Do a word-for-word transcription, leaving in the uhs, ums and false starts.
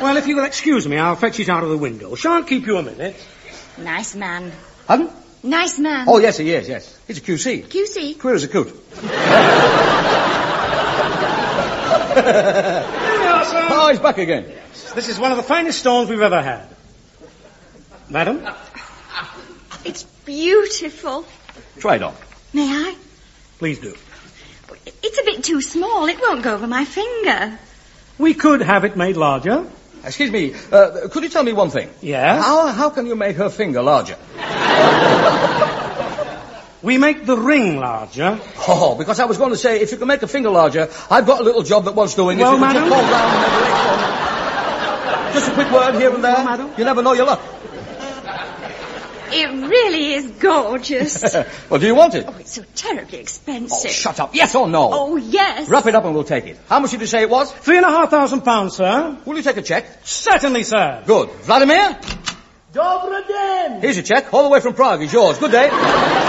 Well, if you will excuse me, I'll fetch it out of the window. Shan't keep you a minute. Nice man. Pardon? Nice man. Oh, yes, he is, yes. He's a Q C. Q C? Queer as a coot. Oh, he's back again. This is one of the finest stones we've ever had. Madam? It's beautiful. Try it on. May I? Please do. It's a bit too small. It won't go over my finger. We could have it made larger. Excuse me, uh, could you tell me one thing? Yes? How, how can you make her finger larger? We make the ring larger. Oh, because I was going to say, if you can make a finger larger, I've got a little job that wants doing. Well, if you madam? Just, round and make a just a quick word here and there. Well, madam? You never know your luck. It really is gorgeous. Well, do you want it? Oh, it's so terribly expensive. Oh, shut up. Yes or no? Oh, yes. Wrap it up and we'll take it. How much did you say it was? Three and a half thousand pounds, sir. Will you take a check? Certainly, sir. Good. Vladimir? Dobry den! Here's your check. All the way from Prague. It's yours. Good day.